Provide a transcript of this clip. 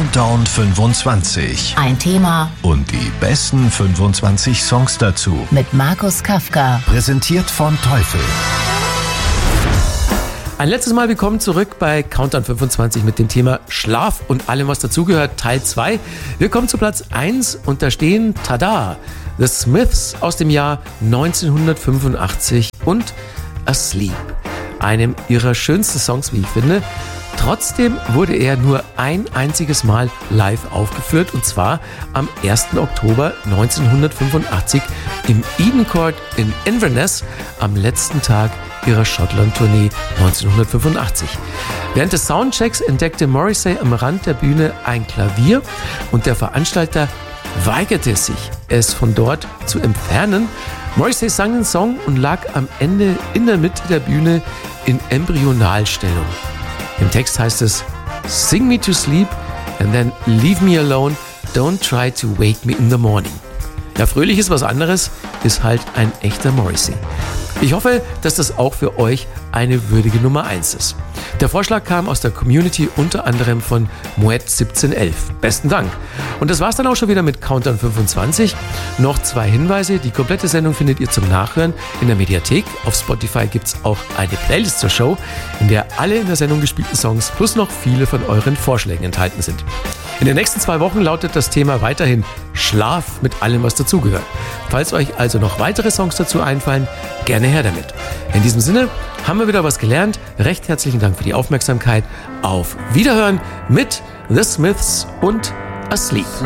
Countdown 25. Ein Thema Und die besten 25 Songs dazu. mit Markus Kafka. Präsentiert von Teufel. Ein letztes Mal willkommen zurück bei Countdown 25 mit dem Thema Schlaf und allem, was dazugehört, Teil 2. Wir kommen zu Platz 1 und da stehen, tada, The Smiths aus dem Jahr 1985 und Asleep, einem ihrer schönsten Songs, wie ich finde. Trotzdem wurde er nur ein einziges Mal live aufgeführt, und zwar am 1. Oktober 1985 im Eden Court in Inverness am letzten Tag ihrer Schottland-Tournee 1985. Während des Soundchecks entdeckte Morrissey am Rand der Bühne ein Klavier und der Veranstalter weigerte sich, es von dort zu entfernen. Morrissey sang den Song und lag am Ende in der Mitte der Bühne in Embryonalstellung. Im Text heißt es: Sing me to sleep and then leave me alone. Don't try to wake me in the morning. Ja, fröhlich ist was anderes, ist halt ein echter Morrissey. Ich hoffe, dass das auch für euch eine würdige Nummer 1 ist. Der Vorschlag kam aus der Community, unter anderem von Moet1711. Besten Dank. Und das war's dann auch schon wieder mit Countdown 25. Noch 2 Hinweise. Die komplette Sendung findet ihr zum Nachhören in der Mediathek. Auf Spotify gibt's auch eine Playlist zur Show, in der alle in der Sendung gespielten Songs plus noch viele von euren Vorschlägen enthalten sind. In den nächsten 2 Wochen lautet das Thema weiterhin Schlaf mit allem, was dazugehört. Falls euch also noch weitere Songs dazu einfallen, gerne her damit. In diesem Sinne haben wir wieder was gelernt. Recht herzlichen Dank für die Aufmerksamkeit. Auf Wiederhören mit The Smiths und Asleep.